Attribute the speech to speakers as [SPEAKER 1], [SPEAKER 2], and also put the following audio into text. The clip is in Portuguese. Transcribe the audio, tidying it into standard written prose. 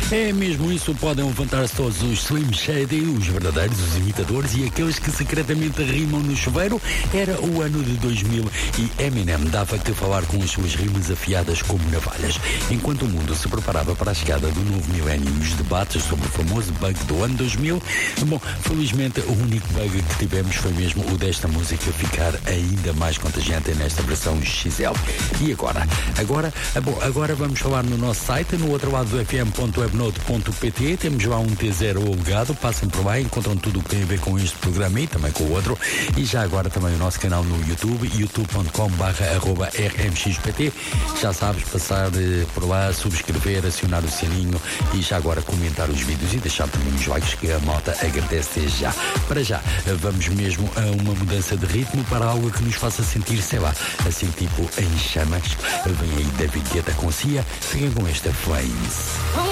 [SPEAKER 1] É mesmo isso, podem levantar-se todos os Slim Shady, os verdadeiros, os imitadores e aqueles que secretamente rimam no chuveiro. Era o ano de 2000 e Eminem dava que falar com as suas rimas afiadas como navalhas. Enquanto o mundo se preparava para a chegada do novo milénio e os debates sobre o famoso bug do ano 2000, bom, felizmente o único bug que tivemos foi mesmo o desta música ficar ainda mais contagiante nesta versão XL. E agora? Agora vamos falar no nosso site, no outro lado do fm.webnote.pt. Temos lá um T0 alugado, passem por lá, encontram tudo o que tem a ver com este programa e também com o outro. E já agora também o nosso canal no YouTube, youtube.com/rmxpt. Já sabes, passar por lá, subscrever, acionar o sininho e já agora comentar os vídeos e deixar também os likes que a malta agradece já. Para já, vamos mesmo a uma mudança de ritmo para algo que nos faça sentir, sei lá, assim tipo em chamas. Vem aí David Guetta com Cia, fiquem com esta Flames.